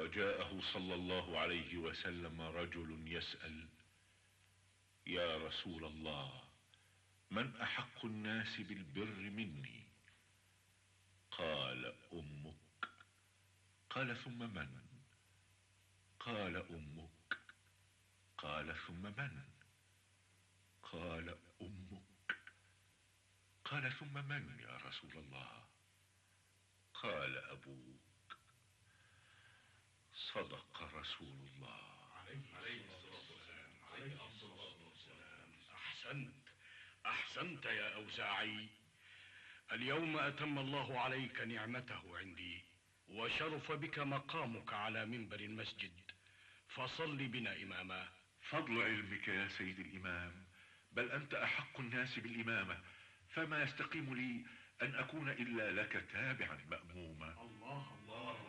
وجاءه صلى الله عليه وسلم رجل يسأل: يا رسول الله، من أحق الناس بالبر مني؟ قال: أمك. قال: ثم من؟ قال: أمك. قال: ثم من؟ قال: أمك. قال: ثم من يا رسول الله؟ قال: أبوك. صدق رسول الله عليه الصلاة والسلام. أحسنت يا أوزاعي. اليوم أتم الله عليك نعمته عندي، وشرف بك مقامك على منبر المسجد، فصل بنا إماما. فضل علمك يا سيد الإمام، بل أنت أحق الناس بالإمامة، فما يستقيم لي أن أكون إلا لك تابعا مأموما. الله